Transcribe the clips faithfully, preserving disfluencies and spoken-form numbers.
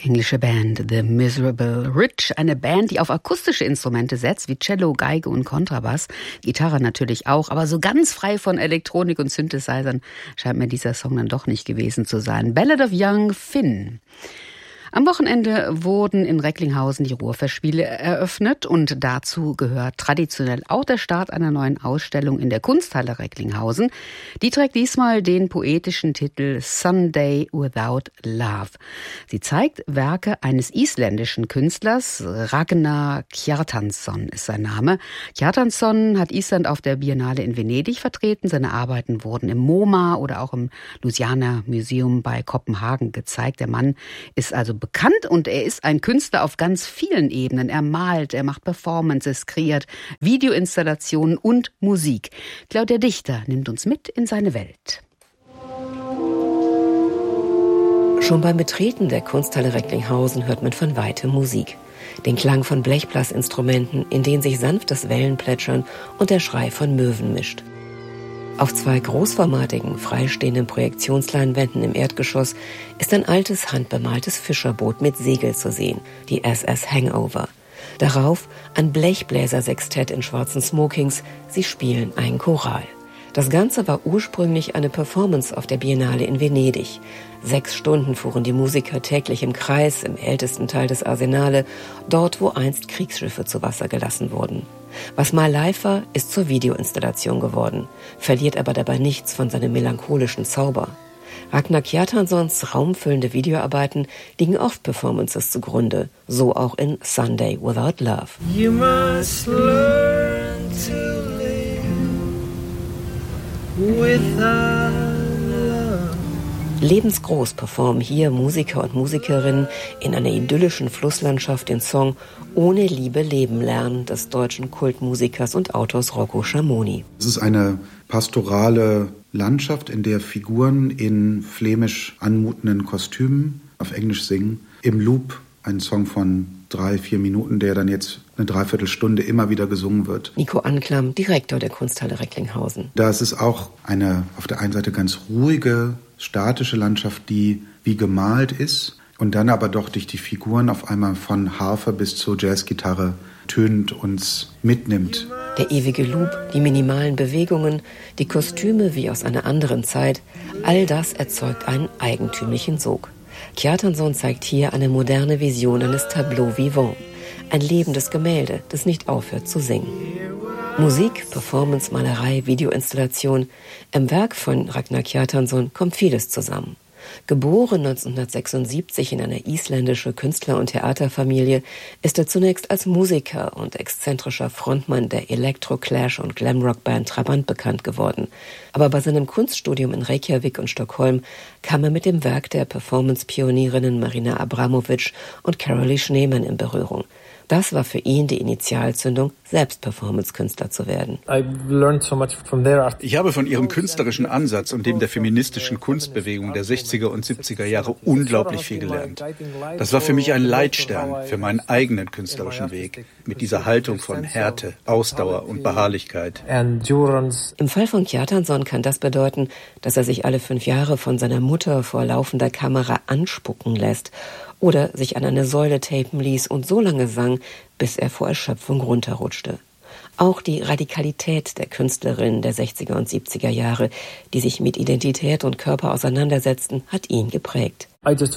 englische Band The Miserable Rich, eine Band, die auf akustische Instrumente setzt, wie Cello, Geige und Kontrabass, Gitarre natürlich auch, aber so ganz frei von Elektronik und Synthesizern scheint mir dieser Song dann doch nicht gewesen zu sein. Ballad of Young Finn. Am Wochenende wurden in Recklinghausen die Ruhrfestspiele eröffnet und dazu gehört traditionell auch der Start einer neuen Ausstellung in der Kunsthalle Recklinghausen. Die trägt diesmal den poetischen Titel Sunday Without Love. Sie zeigt Werke eines isländischen Künstlers, Ragnar Kjartansson ist sein Name. Kjartansson hat Island auf der Biennale in Venedig vertreten. Seine Arbeiten wurden im MoMA oder auch im Louisiana Museum bei Kopenhagen gezeigt. Der Mann ist also bekannt und er ist ein Künstler auf ganz vielen Ebenen. Er malt, er macht Performances, kreiert Videoinstallationen und Musik. Claudia Dichter nimmt uns mit in seine Welt. Schon beim Betreten der Kunsthalle Recklinghausen hört man von weitem Musik. Den Klang von Blechblasinstrumenten, in denen sich sanftes Wellenplätschern und der Schrei von Möwen mischt. Auf zwei großformatigen, freistehenden Projektionsleinwänden im Erdgeschoss ist ein altes, handbemaltes Fischerboot mit Segel zu sehen, die S S Hangover. Darauf ein Blechbläsersextett in schwarzen Smokings, sie spielen einen Choral. Das Ganze war ursprünglich eine Performance auf der Biennale in Venedig. Sechs Stunden fuhren die Musiker täglich im Kreis, im ältesten Teil des Arsenale, dort, wo einst Kriegsschiffe zu Wasser gelassen wurden. Was mal live war, ist zur Videoinstallation geworden, verliert aber dabei nichts von seinem melancholischen Zauber. Ragnar Kjartanssons raumfüllende Videoarbeiten liegen oft Performances zugrunde, so auch in Sunday Without Love. You must learn to live without love. Lebensgroß performen hier Musiker und Musikerinnen in einer idyllischen Flusslandschaft den Song Ohne Liebe leben lernen des deutschen Kultmusikers und Autors Rocco Schamoni. Es ist eine pastorale Landschaft, in der Figuren in flämisch anmutenden Kostümen auf Englisch singen. Im Loop ein Song von drei, vier Minuten, der dann jetzt eine Dreiviertelstunde immer wieder gesungen wird. Nico Anklam, Direktor der Kunsthalle Recklinghausen. Da ist es auch eine auf der einen Seite ganz ruhige, statische Landschaft, die wie gemalt ist und dann aber doch durch die Figuren auf einmal von Harfe bis zur Jazzgitarre tönt, uns mitnimmt. Der ewige Loop, die minimalen Bewegungen, die Kostüme wie aus einer anderen Zeit, all das erzeugt einen eigentümlichen Sog. Kjartansson zeigt hier eine moderne Vision eines Tableau vivant, ein lebendes Gemälde, das nicht aufhört zu singen. Musik, Performance, Malerei, Videoinstallation. Im Werk von Ragnar Kjartansson kommt vieles zusammen. Geboren neunzehnhundertsechsundsiebzig in einer isländischen Künstler- und Theaterfamilie, ist er zunächst als Musiker und exzentrischer Frontmann der Electro-, Clash- und Glamrock-Band Trabant bekannt geworden. Aber bei seinem Kunststudium in Reykjavik und Stockholm kam er mit dem Werk der Performance-Pionierinnen Marina Abramovic und Carolee Schneemann in Berührung. Das war für ihn die Initialzündung, selbst Performance-Künstler zu werden. Ich habe von ihrem künstlerischen Ansatz und dem der feministischen Kunstbewegung der sechziger und siebziger Jahre unglaublich viel gelernt. Das war für mich ein Leitstern für meinen eigenen künstlerischen Weg, mit dieser Haltung von Härte, Ausdauer und Beharrlichkeit. Im Fall von Kjartansson kann das bedeuten, dass er sich alle fünf Jahre von seiner Mutter vor laufender Kamera anspucken lässt oder sich an eine Säule tapen ließ und so lange sang, bis er vor Erschöpfung runterrutschte. Auch die Radikalität der Künstlerinnen der sechziger und siebziger Jahre, die sich mit Identität und Körper auseinandersetzten, hat ihn geprägt.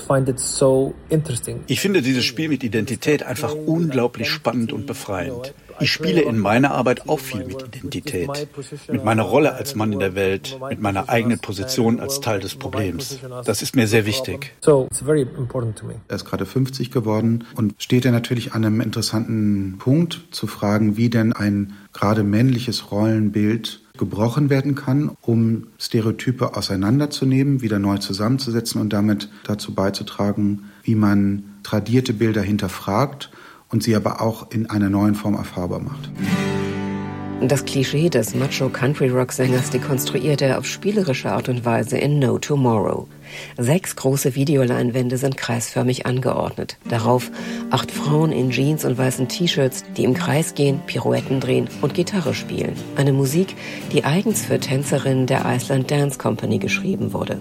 Ich finde dieses Spiel mit Identität einfach unglaublich spannend und befreiend. Ich spiele in meiner Arbeit auch viel mit Identität, mit meiner Rolle als Mann in der Welt, mit meiner eigenen Position als Teil des Problems. Das ist mir sehr wichtig. Er ist gerade fünfzig geworden und steht ja natürlich an einem interessanten Punkt, zu fragen, wie denn ein gerade männliches Rollenbild gebrochen werden kann, um Stereotype auseinanderzunehmen, wieder neu zusammenzusetzen und damit dazu beizutragen, wie man tradierte Bilder hinterfragt und sie aber auch in einer neuen Form erfahrbar macht. Das Klischee des Macho-Country-Rock-Sängers dekonstruiert er auf spielerische Art und Weise in No Tomorrow. Sechs große Videoleinwände sind kreisförmig angeordnet. Darauf acht Frauen in Jeans und weißen T-Shirts, die im Kreis gehen, Pirouetten drehen und Gitarre spielen. Eine Musik, die eigens für Tänzerinnen der Iceland Dance Company geschrieben wurde.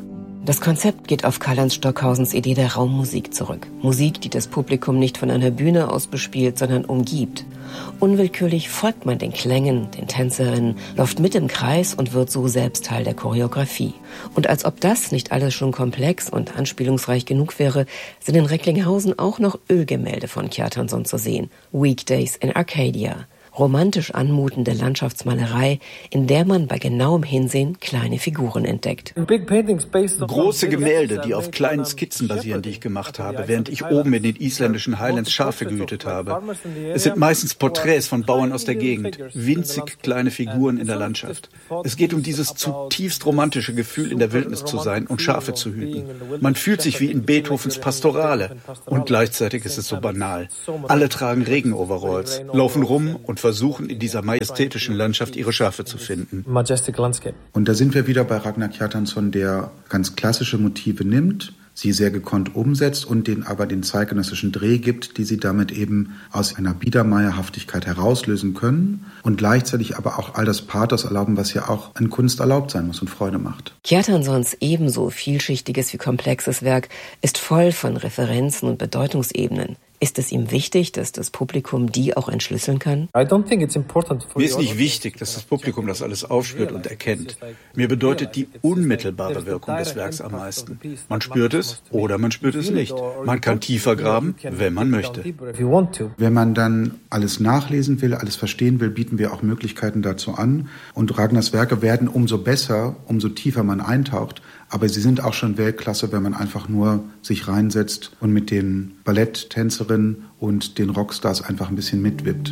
Das Konzept geht auf Karl-Heinz Stockhausens Idee der Raummusik zurück. Musik, die das Publikum nicht von einer Bühne aus bespielt, sondern umgibt. Unwillkürlich folgt man den Klängen, den Tänzerinnen, läuft mit im Kreis und wird so selbst Teil der Choreografie. Und als ob das nicht alles schon komplex und anspielungsreich genug wäre, sind in Recklinghausen auch noch Ölgemälde von Kjartansson zu sehen. Weekdays in Arcadia. Romantisch anmutende Landschaftsmalerei, in der man bei genauem Hinsehen kleine Figuren entdeckt. Große Gemälde, die auf kleinen Skizzen basieren, die ich gemacht habe, während ich oben in den isländischen Highlands Schafe gehütet habe. Es sind meistens Porträts von Bauern aus der Gegend, winzig kleine Figuren in der Landschaft. Es geht um dieses zutiefst romantische Gefühl, in der Wildnis zu sein und Schafe zu hüten. Man fühlt sich wie in Beethovens Pastorale und gleichzeitig ist es so banal. Alle tragen Regenoveralls, laufen rum und versuchen in dieser majestätischen Landschaft ihre Schafe zu finden. Und da sind wir wieder bei Ragnar Kjartansson, der ganz klassische Motive nimmt, sie sehr gekonnt umsetzt und denen aber den zeitgenössischen Dreh gibt, die sie damit eben aus einer Biedermeierhaftigkeit herauslösen können und gleichzeitig aber auch all das Pathos erlauben, was ja auch in Kunst erlaubt sein muss und Freude macht. Kjartanssons ebenso vielschichtiges wie komplexes Werk ist voll von Referenzen und Bedeutungsebenen. Ist es ihm wichtig, dass das Publikum die auch entschlüsseln kann? Mir ist nicht wichtig, dass das Publikum das alles aufspürt und erkennt. Mir bedeutet die unmittelbare Wirkung des Werks am meisten. Man spürt es oder man spürt es nicht. Man kann tiefer graben, wenn man möchte. Wenn man dann alles nachlesen will, alles verstehen will, bieten wir auch Möglichkeiten dazu an. Und Ragnars Werke werden umso besser, umso tiefer man eintaucht. Aber sie sind auch schon Weltklasse, wenn man einfach nur sich reinsetzt und mit den Balletttänzerinnen und den Rockstars einfach ein bisschen mitwippt.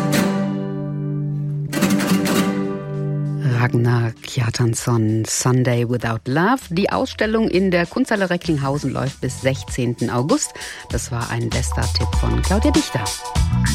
Ragnar Kjartansson, Sunday Without Love. Die Ausstellung in der Kunsthalle Recklinghausen läuft bis sechzehnten August. Das war ein bester Tipp von Claudia Dichter.